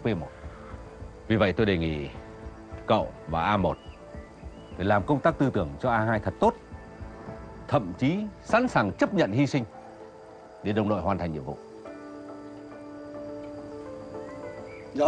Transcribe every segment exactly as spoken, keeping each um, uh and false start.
P một. Vì vậy tôi đề nghị cậu và A một phải làm công tác tư tưởng cho A hai thật tốt, thậm chí sẵn sàng chấp nhận hy sinh để đồng đội hoàn thành nhiệm vụ. Dạ.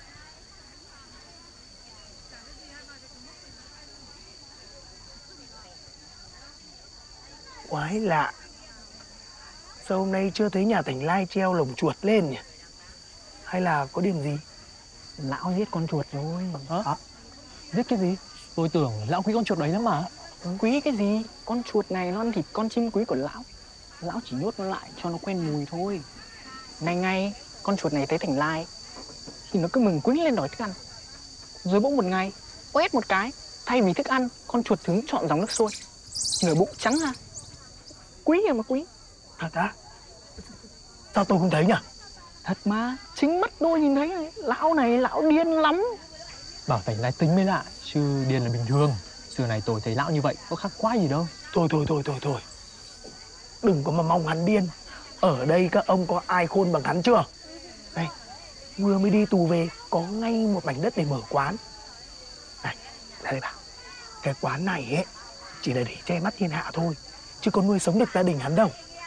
Quái lạ, sao hôm nay chưa thấy nhà Thành Lai treo lồng chuột lên nhỉ? Hay là có điểm gì? Lão giết con chuột rồi. Hả? À, giết cái gì? Tôi tưởng lão quý con chuột đấy lắm mà. Quý cái gì? Con chuột này nó ăn thịt con chim quý của lão. Lão chỉ nhốt nó lại cho nó quen mùi thôi. Ngày ngày con chuột này thấy Thành Lai thì nó cứ mừng quýnh lên đòi thức ăn. Rồi bỗng một ngày, oét một cái, thay vì thức ăn, con chuột thứ chọn dòng nước sôi. Nửa bụng trắng ra. Quý à mà quý. Thật á? Sao tôi không thấy nhỉ? Thật mà, chính mắt tôi nhìn thấy này. Lão này lão điên lắm. Bảo Thành Lai tính mới lạ, chứ điên là bình thường. Xưa này tôi thấy lão như vậy có khác quá gì đâu. Thôi thôi thôi thôi thôi, đừng có mà mong hắn điên. Ở đây các ông có ai khôn bằng hắn chưa? Đây, vừa mới đi tù về, có ngay một mảnh đất để mở quán. Này, ra đây bảo, cái quán này ấy chỉ là để che mắt thiên hạ thôi, chứ có nuôi sống được gia đình hắn đâu.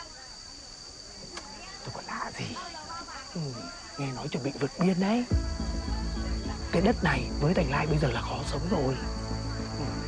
Tôi còn lạ gì? Ừ, nghe nói chuẩn bị vượt biên đấy. Cái đất này với Thành Lai bây giờ là khó sống rồi.